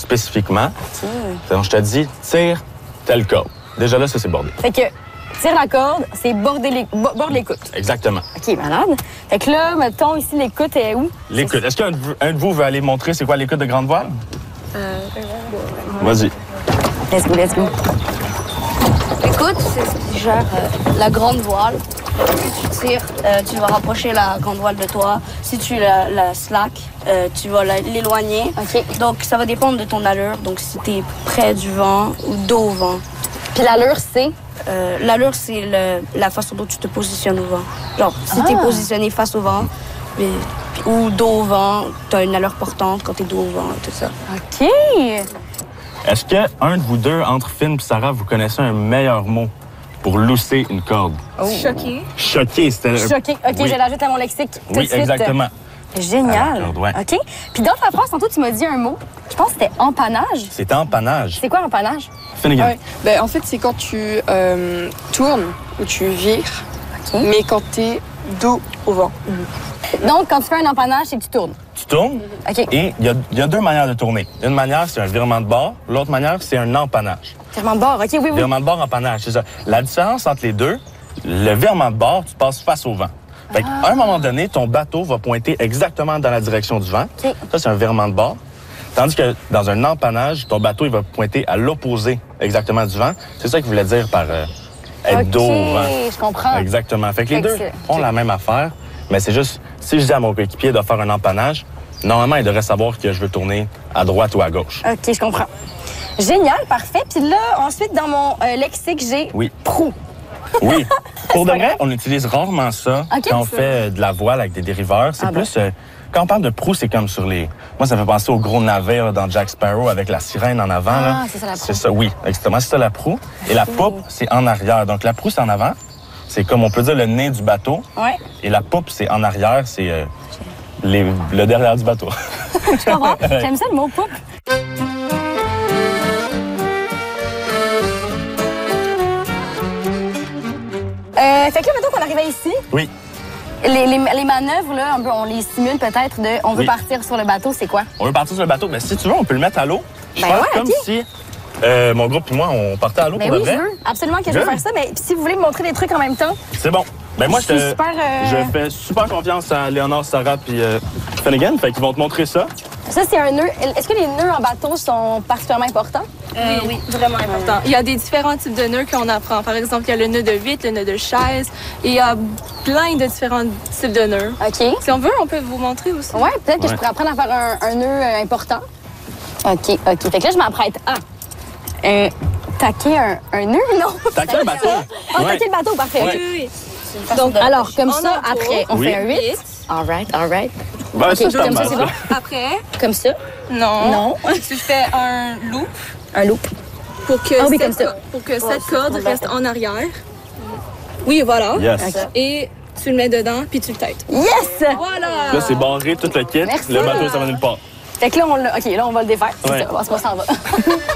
spécifiquement. OK. Donc, je te dis, tire telle corde. Déjà là, ça, c'est bordé. Fait que tire la corde, c'est borde l'écoute. Exactement. OK, malade. Fait que là, mettons, ici, l'écoute est où? L'écoute. Est-ce qu'un de vous veut aller montrer c'est quoi l'écoute de grande voile? Vas-y. Let's go, let's go. L'écoute, c'est ce qui gère la grande voile. Si tu tires, tu vas rapprocher la grande voile de toi. Si tu la slack, tu vas l'éloigner. OK. Donc, ça va dépendre de ton allure. Donc, si tu es près du vent ou dos au vent. Puis l'allure, c'est? L'allure, c'est la façon dont tu te positionnes au vent. Genre, si tu es positionné face au vent ou dos au vent, tu as une allure portante quand tu es dos au vent et tout ça. OK. Est-ce qu'un de vous deux, entre Finn et Sarah, vous connaissez un meilleur mot pour lousser une corde? Choqué. Choqué, c'était... Choqué. OK, Oui. je l'ajoute à mon lexique tout de Oui, suite. exactement. Génial. corde, ouais. OK. Puis dans ta phrase, tantôt, tu m'as dit un mot. Je pense que c'était empannage. C'est empannage. C'est quoi empannage? Finnegan. Ouais. Ben, en fait, c'est quand tu tournes ou tu vires, mais quand tu es dos au vent. Donc, quand tu fais un empannage, c'est que tu tournes. Tu tournes OK. et il y a deux manières de tourner. Une manière, c'est un virement de bord. L'autre manière, c'est un empannage. Virement de bord. OK, oui, oui. Virement de bord, empannage, c'est ça. La différence entre les deux, le virement de bord, tu passes face au vent. Fait qu'à un moment donné, ton bateau va pointer exactement dans la direction du vent. OK. Ça, c'est un virement de bord. Tandis que dans un empannage, ton bateau il va pointer à l'opposé exactement du vent. C'est ça qu'il voulait dire par être dos au vent. je comprends. Exactement. Fait que les Fait que deux c'est- ont la même affaire, mais c'est juste, si je dis à mon coéquipier de faire un empannage, normalement, il devrait savoir que je veux tourner à droite ou à gauche. OK, je comprends. Génial, parfait. Puis là, ensuite, dans mon lexique, j'ai Oui. proue. Oui. Pour de pas vrai, grave. on utilise rarement ça OK, quand on ça. fait de la voile avec des dériveurs. C'est Ah bon? plus... quand on parle de proue, c'est comme sur les... Moi, ça me fait penser au gros navire là, dans Jack Sparrow avec la sirène en avant. là. c'est ça, la proue. C'est ça, oui. Exactement, c'est ça la proue. Et la poupe, c'est en arrière. Donc la proue, c'est en avant. C'est comme on peut dire le nez du bateau. Ouais. Et la poupe, c'est en arrière. C'est le derrière du bateau. Je comprends. J'aime ça, le mot poupe. Fait que là, mettons qu'on arrivait ici, Oui. les manœuvres, là, on les simule peut-être de on veut Oui. partir sur le bateau, c'est quoi? On veut partir sur le bateau. Mais si tu veux, on peut le mettre à l'eau. Je Ben pense ouais, comme OK. si mon groupe et moi, on partait à l'eau Ben pour oui, le je vrai. veux. Absolument que je veux Good. faire ça. Mais si vous voulez me montrer des trucs en même temps, C'est bon. Ben moi, Je suis super, je fais super confiance à Léonard, Sarah puis Finnegan. Fait qu'ils vont te montrer ça. ça, c'est un nœud. Est-ce que les nœuds en bateau sont particulièrement importants? Oui, vraiment important. Il y a des différents types de nœuds qu'on apprend. Par exemple, il y a le nœud de huître, le nœud de chaise. Et il y a plein de différents types de nœuds. OK. Si on veut, on peut vous montrer aussi. Ouais, peut-être que je Ouais. pourrais apprendre à faire un nœud important. OK, OK. Fait que là, je m'apprête à taquer un nœud, non? Taquer un bateau. Ah, Ouais. taquer le bateau, parfait. Ouais. Oui. Donc, alors, comme En ça, entour. après, on Oui. fait un 8. All right, all right. Ben, OK, ça, c'est comme pas ça, c'est mal, bon? Après, Comme ça. non. Non. Tu fais un loop Un loop. pour que, Ah oui, comme ça. pour que cette corde reste en arrière. Oui, voilà. Yes. Et tu le mets dedans, puis tu le têtes. Yes! Voilà! Là, c'est barré, tout le kit. Merci. Le bateau, ça va nulle part. Fait que là, OK, là, on va le défaire. C'est Ouais. ça, on va s'en va.